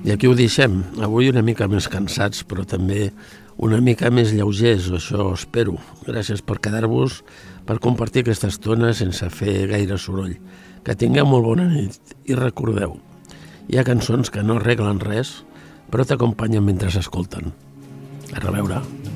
I aquí ho deixem, avui una mica més cansats, però també una mica més lleugers, això espero. Gràcies per quedar-vos, per compartir aquesta estona sense fer gaire soroll. Que tingueu molt bona nit i recordeu, hi ha cançons que no arreglen res, però t'acompanyen mentre s'escolten. A reveure.